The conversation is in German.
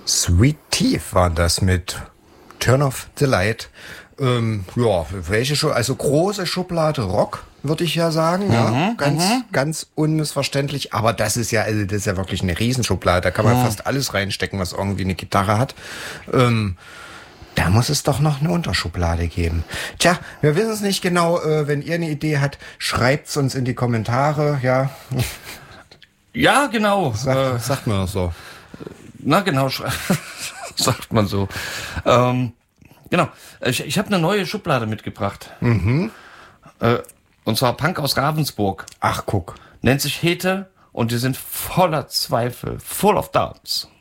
Sweet Teeth waren das mit Turn of the Light. Also große Schublade Rock, würde ich ja sagen. Ja, ganz unmissverständlich. Aber das ist ja wirklich eine Riesenschublade. Da kann man fast alles reinstecken, was irgendwie eine Gitarre hat. Da muss es doch noch eine Unterschublade geben. Tja, wir wissen es nicht genau. Wenn ihr eine Idee habt, schreibt's uns in die Kommentare. Ja, ja, genau. Sagt man das so. Na genau, sagt man so. Genau, ich habe eine neue Schublade mitgebracht. Und zwar Punk aus Ravensburg. Ach, guck. Nennt sich Hete und die sind voller Zweifel, full of doubts.